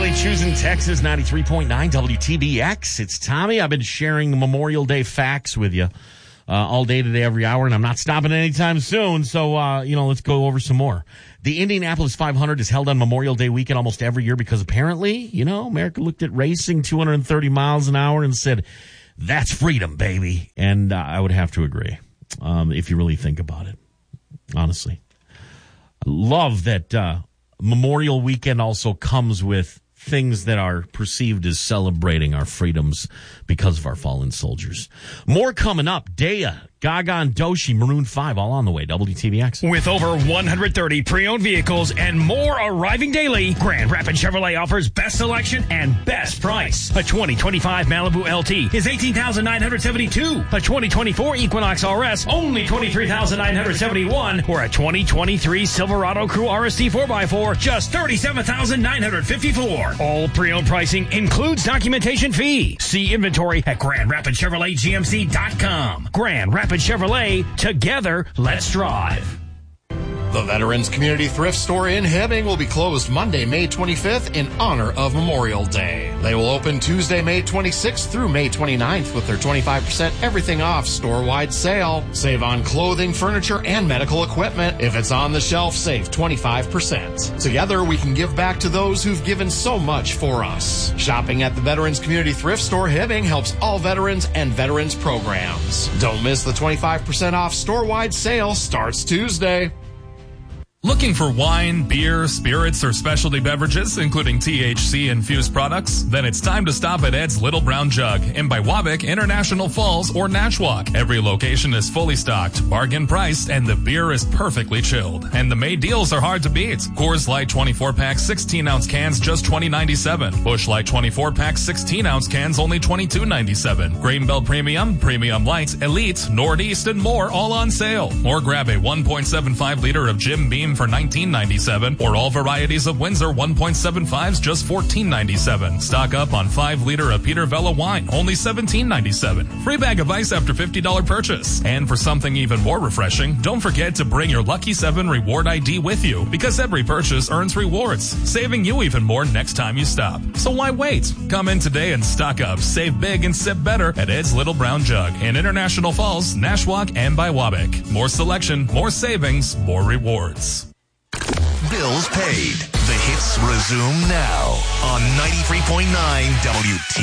St. Choosing, Texas, 93.9 WTBX. It's Tommy. I've been sharing Memorial Day facts with you all day today, every hour, and I'm not stopping anytime soon. So, let's go over some more. The Indianapolis 500 is held on Memorial Day weekend almost every year because apparently, America looked at racing 230 miles an hour and said, that's freedom, baby. And I would have to agree, if you really think about it, honestly. I love that Memorial Weekend also comes with things that are perceived as celebrating our freedoms because of our fallen soldiers. More coming up. Daya, Gaga, and Doshi, Maroon 5, all on the way. WTBX. With over 130 pre-owned vehicles and more arriving daily, Grand Rapids Chevrolet offers best selection and best price. A 2025 Malibu LT is $18,972. A 2024 Equinox RS, only $23,971. Or a 2023 Silverado Crew RST 4x4, just $37,954. All pre-owned pricing includes documentation fee. See inventory at GrandRapidsChevroletGMC.com. Grand Rapids Chevrolet, together, let's drive. The Veterans Community Thrift Store in Hibbing will be closed Monday, May 25th in honor of Memorial Day. They will open Tuesday, May 26th through May 29th with their 25% everything off store-wide sale. Save on clothing, furniture, and medical equipment. If it's on the shelf, save 25%. Together, we can give back to those who've given so much for us. Shopping at the Veterans Community Thrift Store Hibbing helps all veterans and veterans programs. Don't miss the 25% off store-wide sale starts Tuesday. Looking for wine, beer, spirits, or specialty beverages, including THC-infused products? Then it's time to stop at Ed's Little Brown Jug in Biwabik, International Falls, or Nashwauk. Every location is fully stocked, bargain priced, and the beer is perfectly chilled. And the May deals are hard to beat. Coors Light 24-pack 16-ounce cans just $20.97. Busch Light 24-pack 16-ounce cans only $22.97. Grain Belt Premium, Premium Light, Elite, Northeast, and more all on sale. Or grab a 1.75 liter of Jim Beam for $19.97, or all varieties of Windsor 1.75s just $14.97. Stock up on 5 liter of Peter Vella wine, only $17.97. Free bag of ice after $50 purchase. And for something even more refreshing, don't forget to bring your Lucky 7 reward ID with you, because every purchase earns rewards, saving you even more next time you stop. So why wait? Come in today and stock up, save big, and sip better at Ed's Little Brown Jug in International Falls, Nashwauk, and Biwabik. More selection, more savings, more rewards. Bills paid. The hits resume now on 93.9 WT.